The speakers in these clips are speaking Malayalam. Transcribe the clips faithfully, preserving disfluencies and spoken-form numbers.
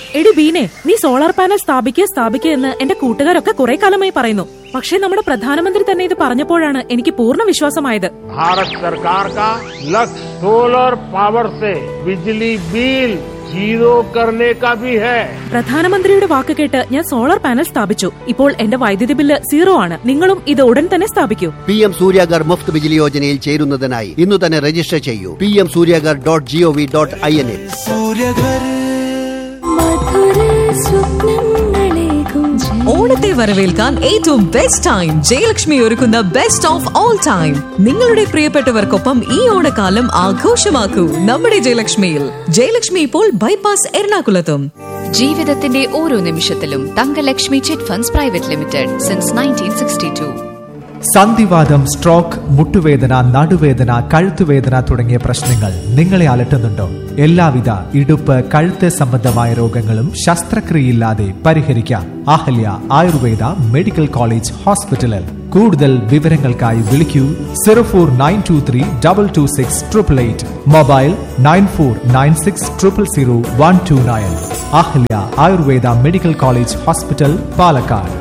എടി ബീനെ, നീ സോളാർ പാനൽ സ്ഥാപിക്കുക സ്ഥാപിക്കുക എന്ന് എന്റെ കൂട്ടുകാരൊക്കെ കുറെ കാലമായി പറയുന്നു. പക്ഷേ നമ്മുടെ പ്രധാനമന്ത്രി തന്നെ ഇത് പറഞ്ഞപ്പോഴാണ് എനിക്ക് പൂർണ്ണ വിശ്വാസമായത്. ഭാരത് സർക്കാർ കാ ലക്ഷ്യ solar power say Bijli bill zero കർനെ കാ ഭി ഹൈ. പ്രധാനമന്ത്രിയുടെ വാക്ക് കേട്ട് ഞാൻ സോളാർ പാനൽ സ്ഥാപിച്ചു. ഇപ്പോൾ എന്റെ വൈദ്യുതി ബില്ല് സീറോ ആണ്. നിങ്ങളും ഇത് ഉടൻ തന്നെ സ്ഥാപിക്കൂ. പി എം സൂര്യാഗർ മുഫ്ത് ബിജ്ലി യോജനയിൽ ചേരുന്നതിനായി ഇന്ന് തന്നെ രജിസ്റ്റർ ചെയ്യൂ. P M Suryaghar dot G O V dot I N A. ഓണത്തെ വരവേൽക്കാൻ ഏറ്റവും ബെസ്റ്റ് ടൈം ജയലക്ഷ്മി ഒരുക്കുന്ന ബെസ്റ്റ് ഓഫ് ഓൾ ടൈം. നിങ്ങളുടെ പ്രിയപ്പെട്ടവർക്കൊപ്പം ഈ ഓണക്കാലം ആഘോഷമാക്കൂ നമ്മുടെ ജയലക്ഷ്മിയിൽ. ജയലക്ഷ്മി ഇപ്പോൾ ബൈപ്പാസ് എറണാകുളത്തും. ജീവിതത്തിന്റെ ഓരോ നിമിഷത്തിലും Thankalakshmi chit funds private limited since nineteen sixty to. സന്ധിവാതം, stroke, മുട്ടുവേദന, നടുവേദന, കഴുത്തുവേദന തുടങ്ങിയ പ്രശ്നങ്ങൾ നിങ്ങളെ അലട്ടുന്നുണ്ടോ? എല്ലാവിധ ഇടുപ്പ്, കഴുത്ത് സംബന്ധമായ രോഗങ്ങളും ശസ്ത്രക്രിയയില്ലാതെ പരിഹരിക്കാം അഹല്യ ആയുർവേദ മെഡിക്കൽ കോളേജ് ഹോസ്പിറ്റലിൽ. കൂടുതൽ വിവരങ്ങൾക്കായി വിളിക്കൂ zero four nine to three double two six triple eight. Mobile nine four nine six triple zero one two nine. Ahalya Ayurveda medical college hospital, Palakkad.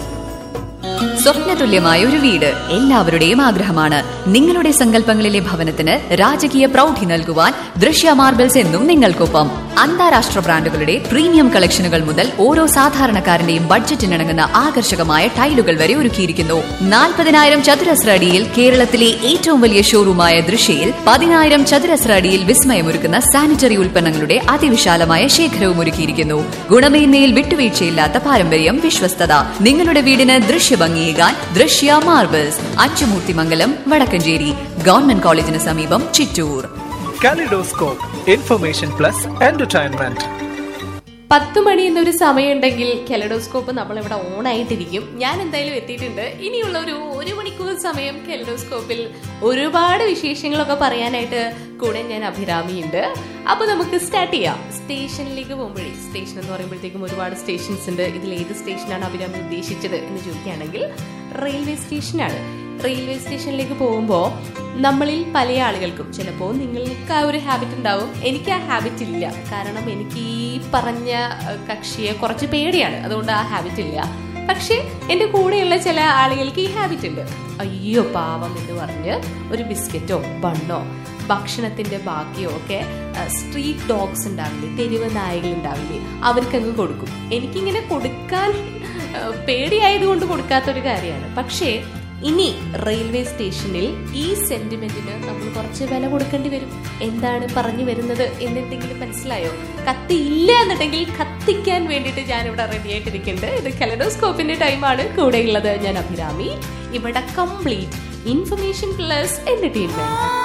സ്വപ്നതുല്യമായ ഒരു വീട് എല്ലാവരുടെയും ആഗ്രഹമാണ്. നിങ്ങളുടെ സങ്കല്പങ്ങളിലെ ഭവനത്തിന് രാജകീയ പ്രൗഢി നൽകുവാൻ ദൃശ്യ മാർബിൾസ് എന്നും നിങ്ങൾക്കൊപ്പം. അന്താരാഷ്ട്ര ബ്രാൻഡുകളുടെ പ്രീമിയം കളക്ഷനുകൾ മുതൽ ഓരോ സാധാരണക്കാരന്റെയും ബഡ്ജറ്റിനിണങ്ങുന്ന ആകർഷകമായ ടൈലുകൾ വരെ ഒരുക്കിയിരിക്കുന്നു. നാൽപ്പതിനായിരം ചതുരശ്ര അടിയിൽ കേരളത്തിലെ ഏറ്റവും വലിയ ഷോറൂമായ ദൃശ്യയിൽ പതിനായിരം ചതുരശ്ര അടിയിൽ വിസ്മയമൊരുക്കുന്ന സാനിറ്ററി ഉൽപ്പന്നങ്ങളുടെ അതിവിശാലമായ ശേഖരവും ഒരുക്കിയിരിക്കുന്നു. ഗുണമേന്മയിൽ വിട്ടുവീഴ്ചയില്ലാത്ത പാരമ്പര്യം, വിശ്വസ്തത. നിങ്ങളുടെ വീടിന് ദൃശ്യഭംഗിയേകാൻ ദൃശ്യ മാർബിൾസ്, അച്ചുമൂർത്തിമംഗലം, വടക്കഞ്ചേരി. ഗവൺമെന്റ് കോളേജിന് സമീപം, Chittur. Kaleidoscope, information plus entertainment. പത്ത് മണി എന്നൊരു സമയമുണ്ടെങ്കിൽ കെലഡോസ്കോപ്പ് നമ്മളിവിടെ ഓണായിട്ടിരിക്കും. ഞാൻ എന്തായാലും എത്തിയിട്ടുണ്ട്. ഇനിയുള്ള ഒരു ഒരു മണിക്കൂർ സമയം കെലഡോസ്കോപ്പിൽ ഒരുപാട് വിശേഷങ്ങളൊക്കെ പറയാനായിട്ട് കൂടെ ഞാൻ അഭിരാമിയുണ്ട്. അപ്പൊ നമുക്ക് സ്റ്റാർട്ട് ചെയ്യാം. സ്റ്റേഷനിലേക്ക് പോകുമ്പോഴേ, സ്റ്റേഷൻ എന്ന് പറയുമ്പോഴത്തേക്കും ഒരുപാട് സ്റ്റേഷൻസ് ഉണ്ട്. ഇതിൽ ഏത് സ്റ്റേഷനാണ് അഭിരാമി ഉദ്ദേശിച്ചത് എന്ന് ചോദിക്കുകയാണെങ്കിൽ റെയിൽവേ സ്റ്റേഷനാണ്. റെയിൽവേ സ്റ്റേഷനിലേക്ക് പോകുമ്പോൾ നമ്മളിൽ പല ആളുകൾക്കും ചിലപ്പോൾ നിങ്ങൾക്ക് ആ ഒരു ഹാബിറ്റ് ഉണ്ടാവും. എനിക്ക് ആ ഹാബിറ്റ് ഇല്ല. കാരണം എനിക്ക് ഈ പറഞ്ഞ കക്ഷിയെ കുറച്ച് പേടിയാണ്. അതുകൊണ്ട് ആ ഹാബിറ്റ് ഇല്ല. പക്ഷെ എൻ്റെ കൂടെയുള്ള ചില ആളുകൾക്ക് ഈ ഹാബിറ്റ് ഉണ്ട്. അയ്യോ പാവം എന്ന് പറഞ്ഞ് ഒരു ബിസ്ക്കറ്റോ ബണ്ണോ ഭക്ഷണത്തിന്റെ ബാക്കിയോ ഒക്കെ സ്ട്രീറ്റ് ഡോഗ്സ് ഉണ്ടാവില്ലേ, തെരുവ് നായകൾ ഉണ്ടാവില്ലേ, അവർക്കങ്ങ് കൊടുക്കും. എനിക്കിങ്ങനെ കൊടുക്കാൻ പേടിയായതുകൊണ്ട് കൊടുക്കാത്തൊരു കാര്യമാണ്. പക്ഷേ ഇനി റെയിൽവേ സ്റ്റേഷനിൽ ഈ സെന്റിമെന്റിന് നമ്മൾ കുറച്ച് വില കൊടുക്കേണ്ടി വരും. എന്താണ് പറഞ്ഞു വരുന്നത് എന്നെന്തെങ്കിലും മനസ്സിലായോ? കത്തി ഇല്ല എന്നുണ്ടെങ്കിൽ കത്തിക്കാൻ വേണ്ടിയിട്ട് ഞാനിവിടെ റെഡി ആയിട്ടിരിക്കുന്നുണ്ട്. ഇത് കെലഡോസ്കോപ്പിന്റെ ടൈമാണ്. കൂടെയുള്ളത് ഞാൻ അഭിരാമി. ഇവിടെ കംപ്ലീറ്റ് ഇൻഫർമേഷൻ പ്ലസ് എന്റർടൈൻമെന്റ്.